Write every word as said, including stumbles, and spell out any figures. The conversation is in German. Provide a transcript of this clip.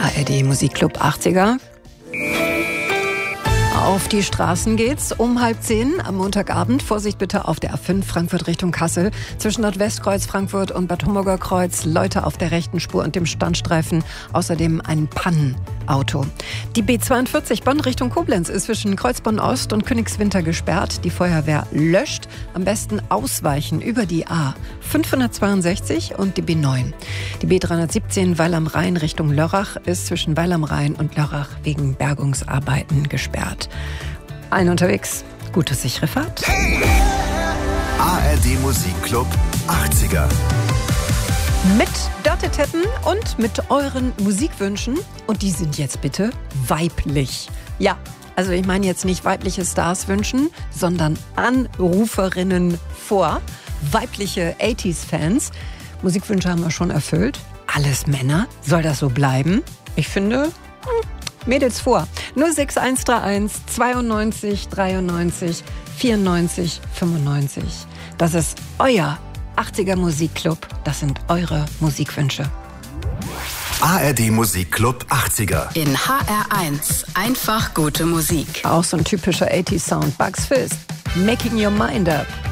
A R D Musikclub achtziger. Auf die Straßen geht's um halb zehn am Montagabend. Vorsicht bitte auf der A fünf Frankfurt Richtung Kassel. Zwischen Nordwestkreuz Frankfurt und Bad Homburger Kreuz Leute auf der rechten Spur und dem Standstreifen. Außerdem ein Pannenauto. Die B zweiundvierzig Bonn Richtung Koblenz ist zwischen Kreuzbonn Ost und Königswinter gesperrt. Die Feuerwehr löscht. Am besten ausweichen über die A fünfhundertzweiundsechzig und die B neun. Die B dreihundertsiebzehn Weil am Rhein Richtung Lörrach ist zwischen Weil am Rhein und Lörrach wegen Bergungsarbeiten gesperrt. Ein unterwegs, gute sichere Fahrt. A R D Musikclub achtziger. Mit Dörte Tetten und mit euren Musikwünschen. Und die sind jetzt bitte weiblich. Ja, also ich meine jetzt nicht weibliche Stars wünschen, sondern Anruferinnen vor. Weibliche achtziger-Fans. Musikwünsche haben wir schon erfüllt. Alles Männer. Soll das so bleiben? Ich finde... Hm. Mädels vor. null sechs eins drei eins zweiundneunzig dreiundneunzig vierundneunzig fünfundneunzig. Das ist euer achtziger Musikclub. Das sind eure Musikwünsche. A R D Musikclub achtziger. In H R eins. Einfach gute Musik. Auch so ein typischer achtziger Sound. Bugs Fizz. Making Your Mind Up.